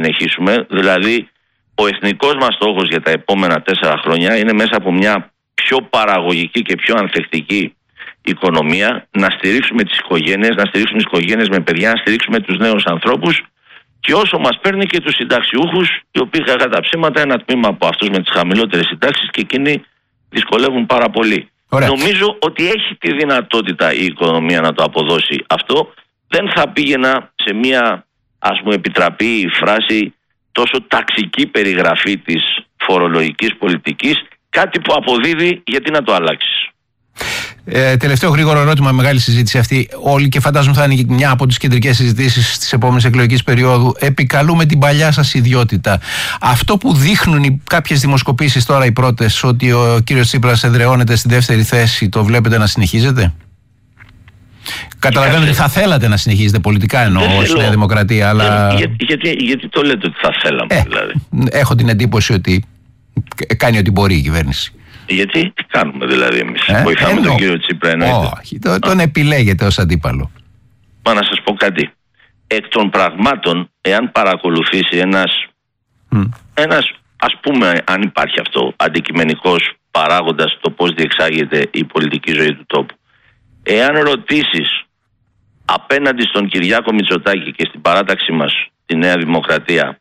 συνεχίσουμε. Δηλαδή, ο εθνικός μας στόχος για τα επόμενα 4 χρόνια είναι μέσα από μια πιο παραγωγική και πιο ανθεκτική οικονομία να στηρίξουμε τις οικογένειες, να στηρίξουμε τις οικογένειες με παιδιά, να στηρίξουμε τους νέους ανθρώπους και όσο μας παίρνει και τους συνταξιούχους, οι οποίοι κατά τα ψέματα ένα τμήμα από αυτούς με τις χαμηλότερες συντάξεις και εκείνοι δυσκολεύουν πάρα πολύ. Ωραία. Νομίζω ότι έχει τη δυνατότητα η οικονομία να το αποδώσει αυτό. Δεν θα πήγαινα σε μια, ας μου επιτραπεί η φράση, τόσο ταξική περιγραφή της φορολογικής πολιτικής, κάτι που αποδίδει, γιατί να το αλλάξεις. Τελευταίο γρήγορο ερώτημα, μεγάλη συζήτηση αυτή. Όλοι, και φαντάζομαι θα είναι μια από τις κεντρικές συζητήσεις της επόμενης εκλογικής περίοδου, επικαλούμε την παλιά σας ιδιότητα. Αυτό που δείχνουν κάποιες δημοσκοπήσεις τώρα, οι πρώτες, ότι ο κύριος Τσίπρας εδραιώνεται στη δεύτερη θέση, το βλέπετε να συνεχίζεται? Καταλαβαίνω ότι θα θέλατε να συνεχίζετε πολιτικά, εννοώ, ως Νέα Δημοκρατία, αλλά. Γιατί το λέτε ότι θα θέλαμε, δηλαδή? Έχω την εντύπωση ότι κάνει ό,τι μπορεί η κυβέρνηση. Γιατί τι κάνουμε δηλαδή εμείς? Βοηθάμε τον κύριο Τσίπρα, εννοείται? Όχι, τον επιλέγετε ως αντίπαλο. Μα να σας πω κάτι. Εκ των πραγμάτων, εάν παρακολουθήσει ένας, ας πούμε, αν υπάρχει αυτό, αντικειμενικός παράγοντας το πώς διεξάγεται η πολιτική ζωή του τόπου, εάν ρωτήσεις απέναντι στον Κυριάκο Μητσοτάκη και στην παράταξη μας, τη Νέα Δημοκρατία,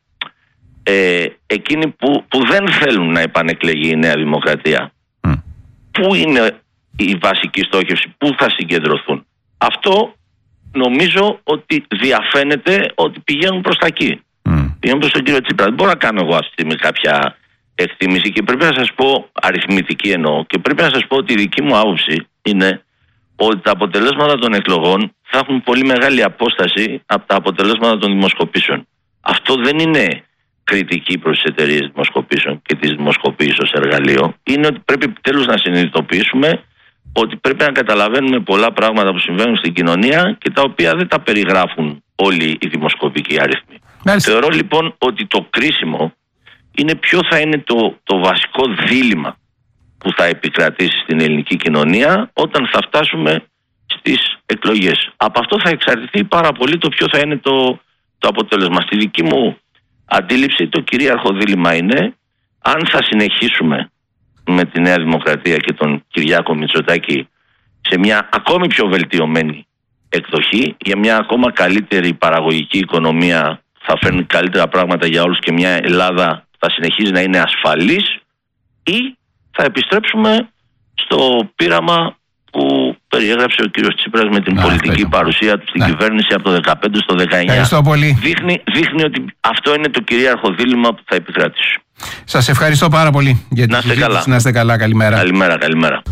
εκείνοι που δεν θέλουν να επανεκλεγεί η Νέα Δημοκρατία, πού είναι η βασική στόχευση, πού θα συγκεντρωθούν? Αυτό νομίζω ότι διαφαίνεται ότι πηγαίνουν προς τα εκεί. Πηγαίνουν προς τον κύριο Τσίπρα. Δεν μπορώ να κάνω εγώ αυτή τη στιγμή κάποια εκτίμηση και πρέπει να σας πω, αριθμητική εννοώ, και πρέπει να σας πω ότι η δική μου άποψη είναι ότι τα αποτελέσματα των εκλογών θα έχουν πολύ μεγάλη απόσταση από τα αποτελέσματα των δημοσκοπήσεων. Αυτό δεν είναι κριτική προς τις εταιρείες δημοσκοπήσεων και τις δημοσκοπήσεις ως εργαλείο. Είναι ότι πρέπει επιτέλους να συνειδητοποιήσουμε ότι πρέπει να καταλαβαίνουμε πολλά πράγματα που συμβαίνουν στην κοινωνία και τα οποία δεν τα περιγράφουν όλοι οι δημοσκοπικοί αριθμοί. Θεωρώ λοιπόν ότι το κρίσιμο είναι ποιο θα είναι το βασικό δίλημμα που θα επικρατήσει στην ελληνική κοινωνία όταν θα φτάσουμε στις εκλογές. Από αυτό θα εξαρτηθεί πάρα πολύ το ποιο θα είναι το αποτέλεσμα. Στη δική μου αντίληψη, το κυρίαρχο δίλημμα είναι αν θα συνεχίσουμε με τη Νέα Δημοκρατία και τον Κυριάκο Μητσοτάκη σε μια ακόμη πιο βελτιωμένη εκδοχή, για μια ακόμα καλύτερη παραγωγική οικονομία, θα φέρνει καλύτερα πράγματα για όλους και μια Ελλάδα θα συνεχίζει να είναι ασφαλής, ή θα επιστρέψουμε στο πείραμα που περιέγραψε ο κύριος Τσίπρας με την πολιτική παρουσία του στην κυβέρνηση από το 2015 στο 2019. Ευχαριστώ πολύ. Δείχνει ότι αυτό είναι το κυρίαρχο δίλημμα που θα επικρατήσει. Σας ευχαριστώ πάρα πολύ για την συζήτηση. Να είστε καλά. Καλημέρα. Καλημέρα.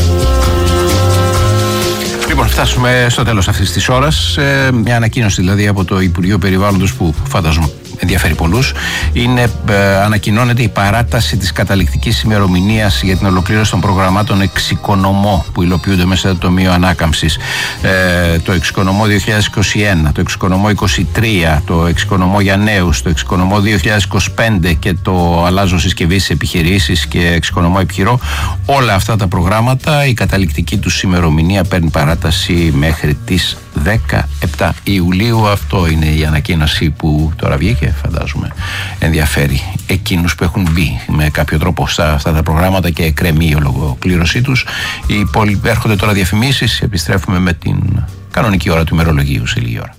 Λοιπόν, φτάσουμε στο τέλος αυτής της ώρας. Μια ανακοίνωση δηλαδή από το Υπουργείο Περιβάλλοντος που φαντάζομαι ενδιαφέρει πολλούς. Ανακοινώνεται η παράταση της καταληκτικής ημερομηνίας για την ολοκλήρωση των προγραμμάτων Εξοικονομώ που υλοποιούνται μέσα στο Τομείο Ανάκαμψης. Το Εξοικονομώ 2021, το Εξοικονομώ 2023, το Εξοικονομώ για νέους, το Εξοικονομώ 2025 και το Αλλάζω συσκευής επιχειρήσεις και Εξοικονομώ επιχειρώ. Όλα αυτά τα προγράμματα, η καταληκτική τους ημερομηνία παίρνει παράταση μέχρι τις 17 Ιουλίου. Αυτό είναι η ανακοίνωση που τώρα βγήκε. Φαντάζομαι ενδιαφέρει εκείνους που έχουν μπει με κάποιο τρόπο στα αυτά τα προγράμματα και εκκρεμεί η ολοκλήρωσή τους. Έρχονται τώρα διαφημίσεις. Επιστρέφουμε με την κανονική ώρα του ημερολογίου σε λίγη ώρα.